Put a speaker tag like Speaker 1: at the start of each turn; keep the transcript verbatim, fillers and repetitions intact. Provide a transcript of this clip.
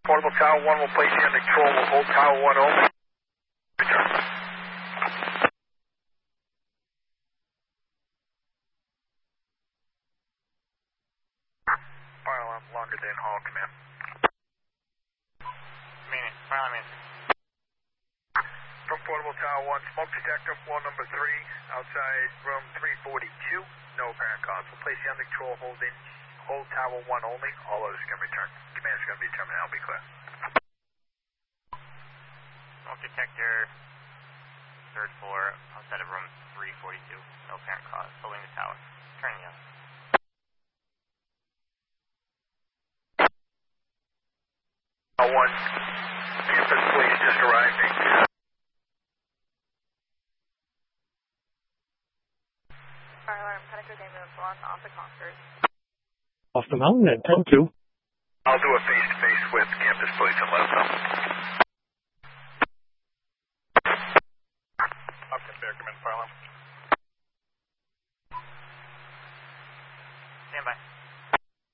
Speaker 1: Portable Tower one will place you under control. We'll hold Tower one only. Return. Fire alarm longer than hall, command.
Speaker 2: Meaning, fire alarm is.
Speaker 1: From Portable Tower one, smoke detector, floor number three, outside room three forty-two. No apparent cause. We'll place you under control. Hold in, hold Tower one only. All others can return. Command is going to be determined. I'll be clear.
Speaker 2: Smoke detector, third floor, outside of room three forty-two. No apparent cause. Holding the tower. Turning the other.
Speaker 1: Tower one, campus police just arriving.
Speaker 3: Fire alarm, Pentacle ambulance one off the concert.
Speaker 4: Off the mountain at ten two.
Speaker 1: I'll do a face-to-face with campus police and let them know. Option Bear, come in, fire alarm.
Speaker 2: Stand by.